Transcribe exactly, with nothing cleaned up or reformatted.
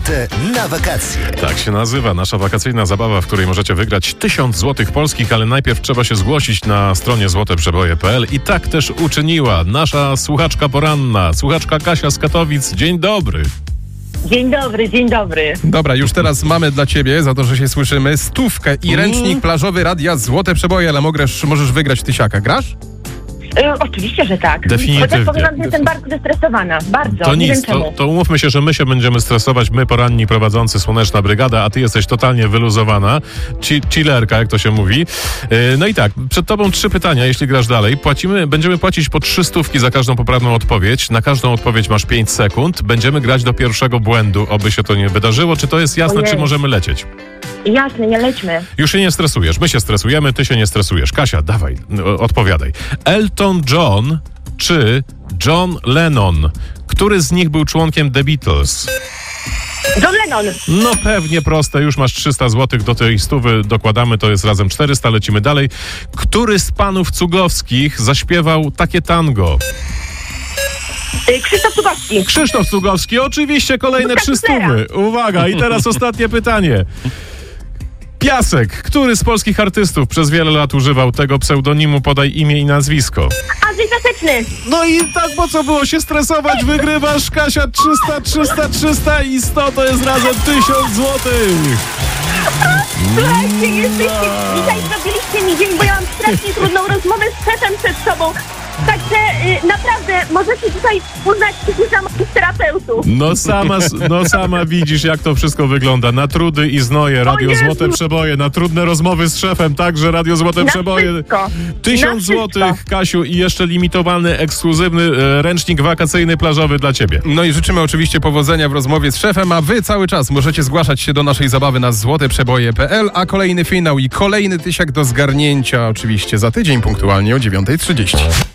Złote na wakacje. Tak się nazywa nasza wakacyjna zabawa, w której możecie wygrać tysiąc złotych polskich, ale najpierw trzeba się zgłosić na stronie złote przeboje kropka p l i tak też uczyniła nasza słuchaczka poranna, słuchaczka Kasia z Katowic. Dzień dobry. Dzień dobry, dzień dobry. Dobra, już teraz mamy dla ciebie, za to, że się słyszymy, stówkę i ręcznik plażowy Radia Złote Przeboje, ale możesz, możesz wygrać tysiaka. Grasz? E, oczywiście, że tak. Definitywnie. Chociaż powiem wam, że jestem bardzo zestresowana. Bardzo. To nie nic, wiem czemu. to, to umówmy się, że my się będziemy stresować, my poranni prowadzący Słoneczna Brygada, a ty jesteś totalnie wyluzowana, Ci, chillerka, jak to się mówi. Yy, no i tak, przed tobą trzy pytania, jeśli grasz dalej. Płacimy, będziemy płacić po trzy stówki za każdą poprawną odpowiedź. Na każdą odpowiedź masz pięć sekund. Będziemy grać do pierwszego błędu, oby się to nie wydarzyło. Czy to jest jasne, Ojej. czy możemy lecieć? Jasne, nie lećmy. Już się nie stresujesz, my się stresujemy, ty się nie stresujesz. Kasia, dawaj, no, odpowiadaj. Elton John czy John Lennon? Który z nich był członkiem The Beatles? John Lennon. No pewnie proste, już masz trzysta złotych, do tej stówy dokładamy, to jest razem czterysta, lecimy dalej. Który z panów Cugowskich zaśpiewał takie tango? E, Krzysztof Cugowski. Krzysztof Cugowski, oczywiście, kolejne Luka trzy Kislera. stówy. Uwaga, i teraz ostatnie pytanie. Piasek, który z polskich artystów przez wiele lat używał tego pseudonimu, podaj imię i nazwisko? Andrzej Piaseczny. No i tak po co było się stresować, wygrywasz, Kasia, trzysta, trzysta, trzysta i sto, to jest razem tysiąc złotych. Słuchajcie, jesteście, dzisiaj zrobiliście mi dzień, bo ja mam strasznie trudną rozmowę z szefem przed sobą. Także y, naprawdę możecie tutaj uznać się za moich terapeutów. No sama, no sama widzisz, jak to wszystko wygląda. Na trudy i znoje, Radio Jezu. Złote Przeboje, na trudne rozmowy z szefem, także Radio Złote Na Przeboje. wszystko. Tysiąc Na złotych, wszystko. Kasiu, i jeszcze limitowany, ekskluzywny e, ręcznik wakacyjny plażowy dla ciebie. No i życzymy oczywiście powodzenia w rozmowie z szefem, a wy cały czas możecie zgłaszać się do naszej zabawy na złote przeboje kropka p l, a kolejny finał i kolejny tysiak do zgarnięcia oczywiście za tydzień punktualnie o dziewiąta trzydzieści.